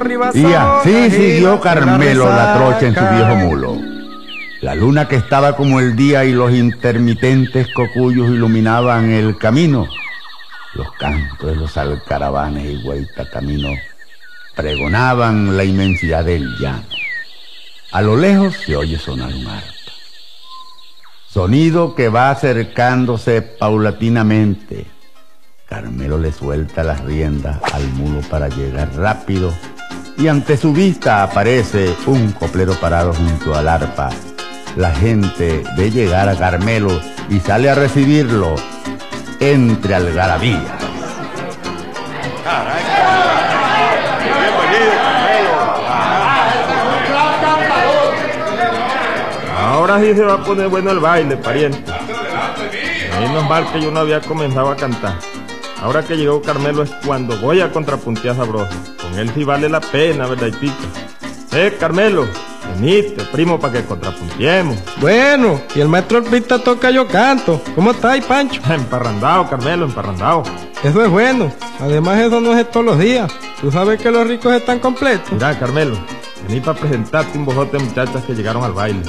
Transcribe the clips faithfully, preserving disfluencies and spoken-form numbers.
Y así siguió Carmelo la trocha en su viejo mulo. La luna que estaba como el día y los intermitentes cocuyos iluminaban el camino. Los cantos de los alcaravanes y guaitacaminos pregonaban la inmensidad del llano. A lo lejos se oye sonar un arpa. Sonido que va acercándose paulatinamente. Carmelo le suelta las riendas al mulo para llegar rápido y ante su vista aparece un coplero parado junto al arpa. La gente ve llegar a Carmelo y sale a recibirlo entre algarabías. Ahora sí se va a poner bueno el baile, pariente. Menos mal que yo no había comenzado a cantar. Ahora que llegó Carmelo es cuando voy a contrapuntear sabroso. Con él sí vale la pena, ¿verdad, tica? Eh, Carmelo, venite, primo, para que contrapunteemos. Bueno, y el maestro arpista toca, yo canto. ¿Cómo estáis, Pancho? Emparrandado, Carmelo, emparrandado. Eso es bueno. Además, eso no es todos los días. Tú sabes que los ricos están completos. Mira, Carmelo, vení para presentarte un bojote de muchachas que llegaron al baile.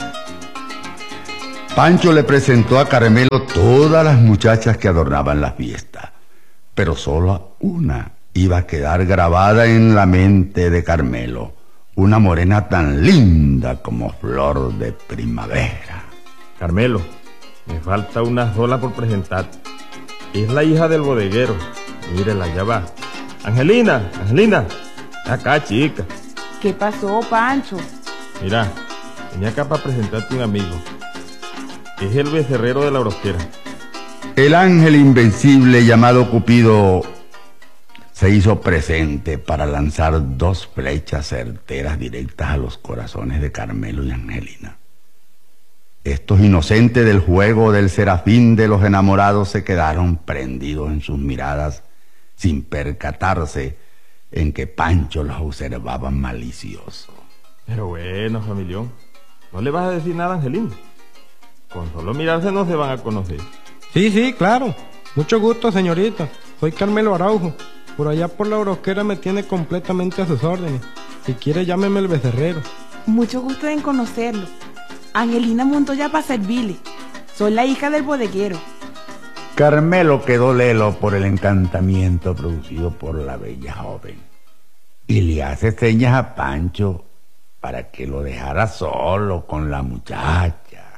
Pancho le presentó a Carmelo todas las muchachas que adornaban la fiesta, pero solo una iba a quedar grabada en la mente de Carmelo, una morena tan linda como flor de primavera. Carmelo, me falta una sola por presentar. Es la hija del bodeguero. Mírela, ya va. Angelina, Angelina, acá, chica. ¿Qué pasó, Pancho? Mira, venía acá para presentarte un amigo. Es el becerrero de la brosquera. El ángel invencible llamado Cupido se hizo presente para lanzar dos flechas certeras directas a los corazones de Carmelo y Angelina. Estos inocentes del juego del serafín de los enamorados se quedaron prendidos en sus miradas sin percatarse en que Pancho los observaba malicioso. Pero bueno, familión, ¿no le vas a decir nada a Angelina? Con solo mirarse no se van a conocer. Sí, sí, claro. Mucho gusto, señorita. Soy Carmelo Araujo. Por allá por la brosquera me tiene completamente a sus órdenes. Si quiere, llámeme el becerrero. Mucho gusto en conocerlo. Angelina Montoya para servirle. Soy la hija del bodeguero. Carmelo quedó lelo por el encantamiento producido por la bella joven y le hace señas a Pancho para que lo dejara solo con la muchacha.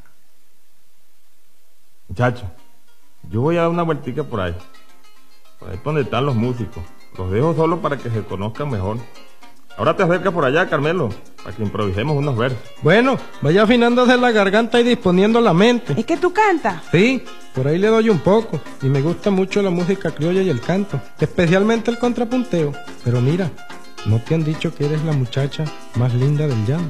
Muchacho, yo voy a dar una vueltica por ahí. Por ahí donde están los músicos. Los dejo solo para que se conozcan mejor. Ahora te acercas por allá, Carmelo, para que improvisemos unos versos. Bueno, vaya afinándose la garganta y disponiendo la mente. ¿Es que tú cantas? Sí, por ahí le doy un poco. Y me gusta mucho la música criolla y el canto, especialmente el contrapunteo. Pero mira, ¿no te han dicho que eres la muchacha más linda del llano?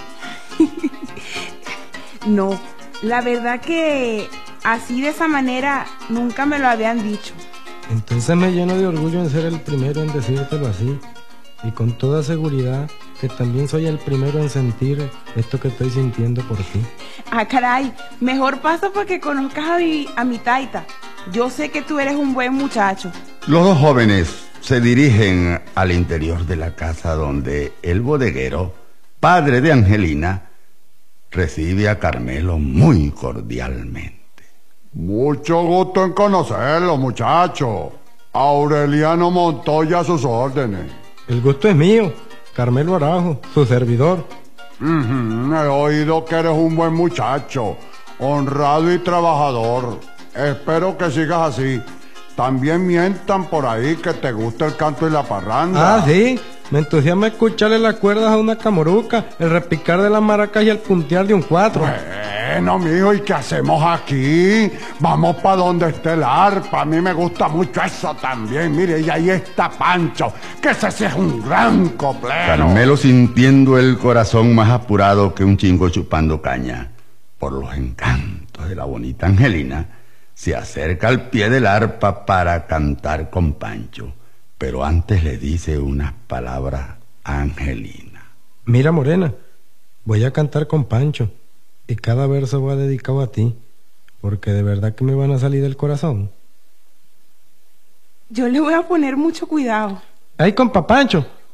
No, la verdad que así de esa manera nunca me lo habían dicho. Entonces me lleno de orgullo en ser el primero en decírtelo así. Y con toda seguridad que también soy el primero en sentir esto que estoy sintiendo por ti. Ah, caray, mejor paso para que conozcas a mi, a mi taita. Yo sé que tú eres un buen muchacho. Los dos jóvenes se dirigen al interior de la casa donde el bodeguero, padre de Angelina, recibe a Carmelo muy cordialmente. Mucho gusto en conocerlo, muchacho. Aureliano Montoya a sus órdenes. El gusto es mío, Carmelo Araujo, su servidor. Uh-huh, he oído que eres un buen muchacho, honrado y trabajador. Espero que sigas así. También mientan por ahí que te gusta el canto y la parranda. Ah, sí. Me entusiasma escucharle las cuerdas a una camoruca, el repicar de las maracas y el puntear de un cuatro. Bueno, mijo, ¿y qué hacemos aquí? Vamos para donde esté el arpa. A mí me gusta mucho eso también. Mire, y ahí está Pancho, que ese sí es un gran coplero. Carmelo, sintiendo el corazón más apurado que un chingo chupando caña por los encantos de la bonita Angelina, se acerca al pie del arpa para cantar con Pancho. Pero antes le dice unas palabras a Angelina. Mira, morena, voy a cantar con Pancho y cada verso va dedicado a ti, porque de verdad que me van a salir del corazón. Yo le voy a poner mucho cuidado. Ay, compa Pancho,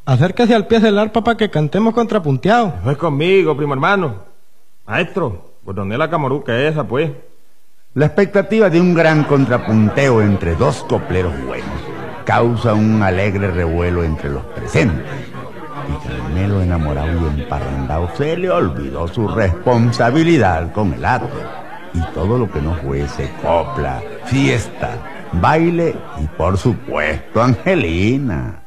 Acérquese al pie del arpa para que cantemos contrapunteado. No es conmigo, primo hermano. Maestro, pues ¿dónde es la camaruca esa, pues? La expectativa de un gran contrapunteo entre dos copleros buenos causa un alegre revuelo entre los presentes. Y Carmelo, enamorado y emparrandado, se le olvidó su responsabilidad con el acto. Y todo lo que no fuese copla, fiesta, baile y por supuesto Angelina.